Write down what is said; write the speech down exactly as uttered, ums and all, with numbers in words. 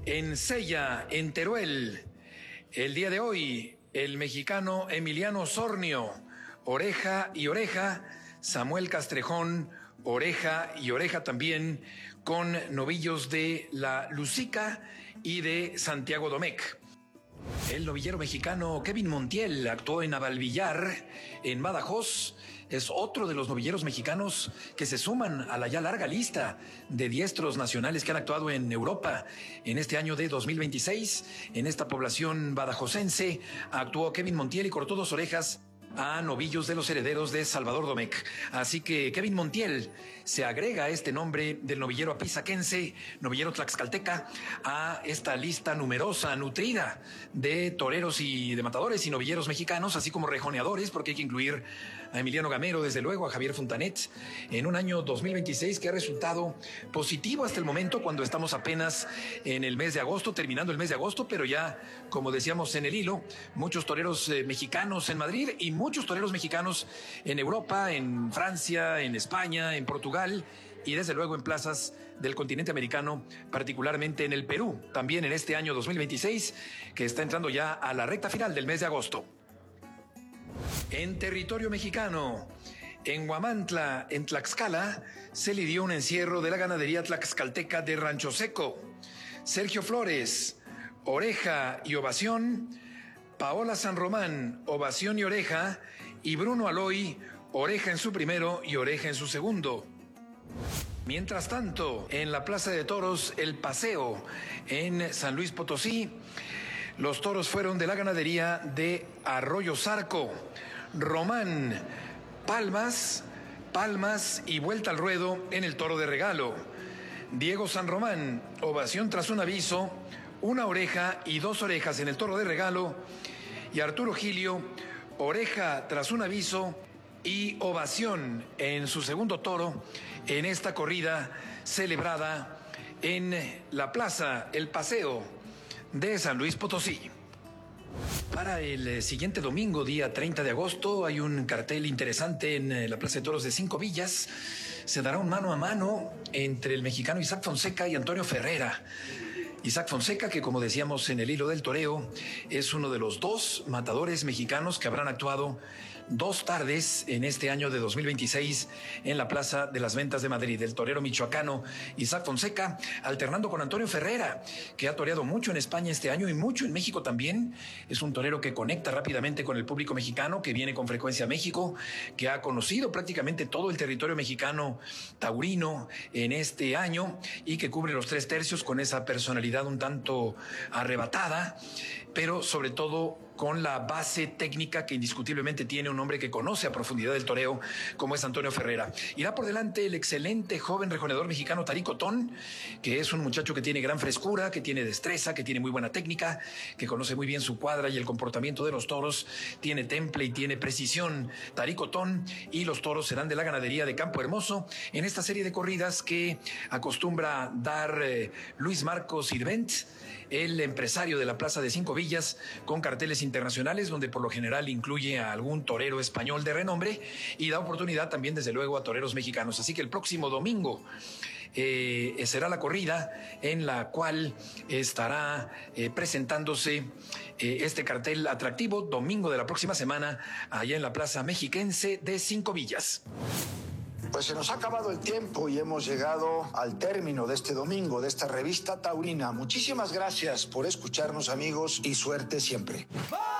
En Sella, en Teruel, el día de hoy, el mexicano Emiliano Sornio, oreja y oreja, Samuel Castrejón, oreja y oreja también, con novillos de la Lusica y de Santiago Domecq. El novillero mexicano Kevin Montiel actuó en Navalvillar, en Badajoz. Es otro de los novilleros mexicanos que se suman a la ya larga lista de diestros nacionales que han actuado en Europa. En este año de dos mil veintiséis, en esta población badajozense, actuó Kevin Montiel y cortó dos orejas a novillos de los herederos de Salvador Domecq. Así que Kevin Montiel se agrega a este nombre del novillero apizaquense, novillero tlaxcalteca, a esta lista numerosa, nutrida de toreros y de matadores y novilleros mexicanos, así como rejoneadores, porque hay que incluir a Emiliano Gamero, desde luego, a Javier Fontanet, en un año dos mil veintiséis que ha resultado positivo hasta el momento, cuando estamos apenas en el mes de agosto, terminando el mes de agosto, pero ya, como decíamos en el hilo, muchos toreros eh, mexicanos en Madrid y muchos toreros mexicanos en Europa, en Francia, en España, en Portugal y desde luego en plazas del continente americano, particularmente en el Perú, también en este año dos mil veintiséis, que está entrando ya a la recta final del mes de agosto. En territorio mexicano, en Huamantla, en Tlaxcala, se lidió un encierro de la ganadería tlaxcalteca de Rancho Seco. Sergio Flores, oreja y ovación; Paola San Román, ovación y oreja; y Bruno Aloy, oreja en su primero y oreja en su segundo. Mientras tanto, en la Plaza de Toros El Paseo, en San Luis Potosí, los toros fueron de la ganadería de Arroyo Zarco. Román, palmas, palmas y vuelta al ruedo en el toro de regalo. Diego San Román, ovación tras un aviso, una oreja y dos orejas en el toro de regalo. Y Arturo Gilio, oreja tras un aviso y ovación en su segundo toro en esta corrida celebrada en la Plaza El Paseo de San Luis Potosí. Para el siguiente domingo, día treinta de agosto, hay un cartel interesante en la Plaza de Toros de Cinco Villas. Se dará un mano a mano entre el mexicano Isaac Fonseca y Antonio Ferrera. Isaac Fonseca, que como decíamos en el hilo del toreo, es uno de los dos matadores mexicanos que habrán actuado dos tardes en este año de dos mil veintiséis en la Plaza de las Ventas de Madrid. El torero michoacano Isaac Fonseca, alternando con Antonio Ferrera, que ha toreado mucho en España este año y mucho en México también. Es un torero que conecta rápidamente con el público mexicano, que viene con frecuencia a México, que ha conocido prácticamente todo el territorio mexicano taurino en este año y que cubre los tres tercios con esa personalidad un tanto arrebatada, pero sobre todo con la base técnica que indiscutiblemente tiene un hombre que conoce a profundidad el toreo, como es Antonio Ferrera. Irá por delante el excelente joven rejoneador mexicano Tarico Ton, que es un muchacho que tiene gran frescura, que tiene destreza, que tiene muy buena técnica, que conoce muy bien su cuadra y el comportamiento de los toros, tiene temple y tiene precisión. Tarico Ton, y los toros serán de la ganadería de Campo Hermoso en esta serie de corridas que acostumbra dar eh, Luis Marcos Sirvent, el empresario de la Plaza de Cinco Villas, con carteles internacionales, donde por lo general incluye a algún torero español de renombre y da oportunidad también, desde luego, a toreros mexicanos. Así que el próximo domingo eh, será la corrida en la cual estará eh, presentándose eh, este cartel atractivo, domingo de la próxima semana, allá en la Plaza Mexiquense de Cinco Villas. Pues se nos ha acabado el tiempo y hemos llegado al término de este domingo, de esta revista taurina. Muchísimas gracias por escucharnos, amigos, y suerte siempre.